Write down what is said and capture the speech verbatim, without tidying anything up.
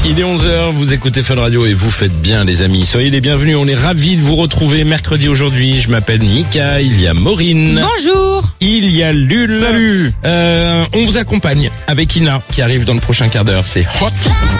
Il est onze heures, vous écoutez Fun Radio et vous faites bien les amis. Soyez les bienvenus, on est ravis de vous retrouver mercredi aujourd'hui. Je m'appelle Mika, il y a Maureen. Bonjour. Il y a Lul. Salut. Euh, on vous accompagne avec Ina qui arrive dans le prochain quart d'heure. C'est Hot.